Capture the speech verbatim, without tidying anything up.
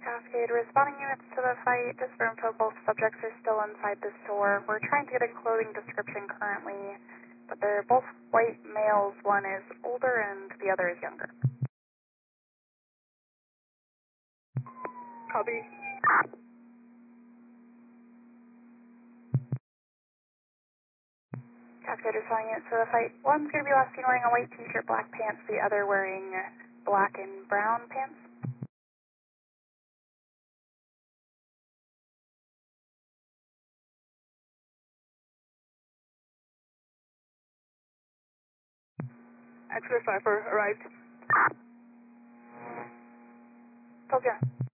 Cascade, responding units to the fight. Just for info, both subjects are still inside the store. We're trying to get a clothing description currently, but they're both white males. One is older and the other is younger. Copy. Cascade, responding units to the fight. One's going to be last seen wearing a white t-shirt, black pants. The other wearing black and brown pants. Extra Cipher arrived. Told ya.